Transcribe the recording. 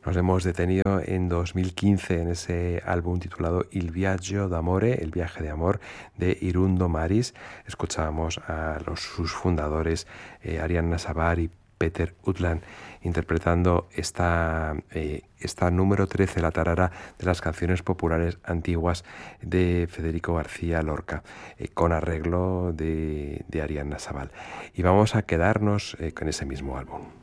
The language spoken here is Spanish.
Nos hemos detenido en 2015 en ese álbum titulado Il Viaggio d'Amore, El viaje de amor, de Irundo Maris. Escuchábamos a sus fundadores, Arianna Savar y Peter Utland, interpretando esta número 13, la tarara de las canciones populares antiguas de Federico García Lorca, con arreglo de Arianna Saval. Y vamos a quedarnos con ese mismo álbum.